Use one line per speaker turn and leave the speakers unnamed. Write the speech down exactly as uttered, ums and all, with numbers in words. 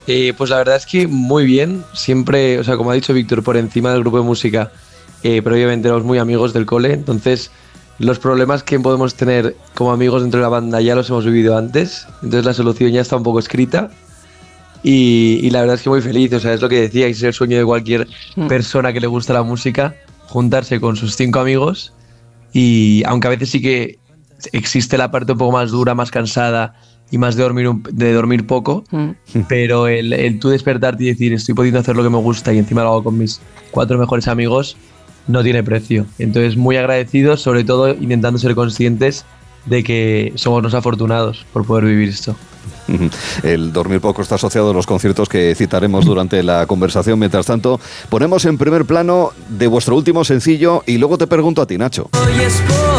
Eh, pues la verdad es que muy bien, siempre, o sea, como ha dicho Víctor, por encima del grupo de música, eh, previamente éramos muy amigos del cole, entonces los problemas que podemos tener como amigos dentro de la banda ya los hemos vivido antes, entonces la solución ya está un poco escrita y, y la verdad es que muy feliz, o sea, es lo que decía, es el sueño de cualquier
Mm.
persona que le gusta la música, juntarse con sus cinco amigos y aunque a veces sí que existe la parte un poco más dura, más cansada y más de dormir, un- de dormir poco,
Mm.
pero el, el tú despertarte y decir estoy pudiendo hacer lo que me gusta y encima lo hago con mis cuatro mejores amigos, no tiene precio. Entonces muy agradecidos, sobre todo intentando ser conscientes de que somos unos afortunados por poder vivir esto.
El dormir poco está asociado a los conciertos que citaremos durante la conversación. Mientras tanto, ponemos en primer plano de vuestro último sencillo y luego te pregunto a ti, Nacho.
Hoy es por